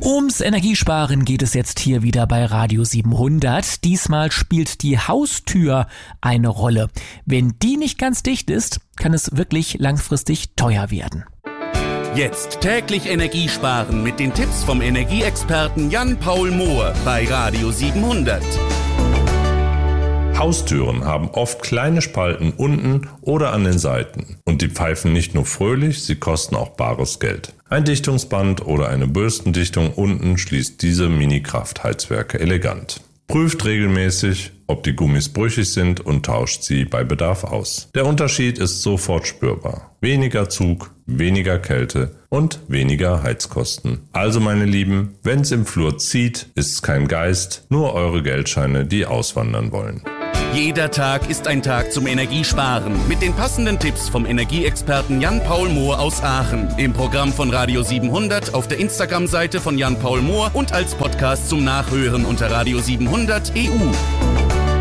Ums Energiesparen geht es jetzt hier wieder bei Radio 700. Diesmal spielt die Haustür eine Rolle. Wenn die nicht ganz dicht ist, kann es wirklich langfristig teuer werden. Jetzt täglich Energie sparen mit den Tipps vom Energieexperten Jan-Paul Mohr bei Radio 700. Haustüren haben oft kleine Spalten unten oder an den Seiten. Und die pfeifen nicht nur fröhlich, sie kosten auch bares Geld. Ein Dichtungsband oder eine Bürstendichtung unten schließt diese Mini-Kraftheizwerke elegant. Prüft regelmäßig, ob die Gummis brüchig sind und tauscht sie bei Bedarf aus. Der Unterschied ist sofort spürbar. Weniger Zug, weniger Kälte und weniger Heizkosten. Also meine Lieben, wenn's im Flur zieht, ist's kein Geist, nur eure Geldscheine, die auswandern wollen. Jeder Tag ist ein Tag zum Energiesparen mit den passenden Tipps vom Energieexperten Jan-Paul Mohr aus Aachen. Im Programm von Radio 700, auf der Instagram-Seite von Jan-Paul Mohr und als Podcast zum Nachhören unter Radio 700 EU.